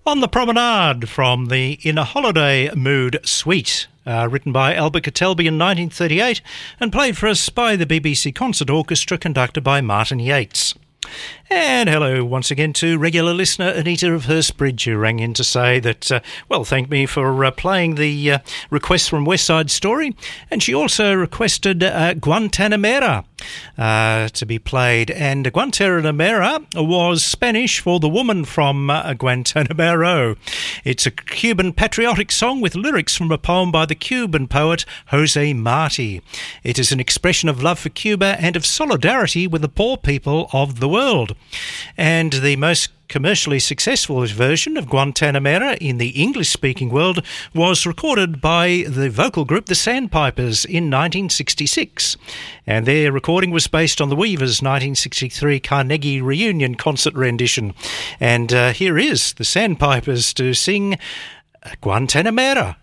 On the Promenade from the In a Holiday Mood suite, written by Albert Catalby in 1938 and played for us by the BBC Concert Orchestra conducted by Martin Yates. And hello once again to regular listener Anita of Hurstbridge, who rang in to say that, thanked me for playing the request from West Side Story, and she also requested Guantanamera to be played, and Guantanamera was Spanish for the woman from Guantanamero. It's a Cuban patriotic song with lyrics from a poem by the Cuban poet Jose Marti. It is an expression of love for Cuba and of solidarity with the poor people of the world. And the most commercially successful version of Guantanamera in the English-speaking world was recorded by the vocal group The Sandpipers in 1966. And their recording was based on the Weavers' 1963 Carnegie Reunion concert rendition. And here is The Sandpipers to sing Guantanamera.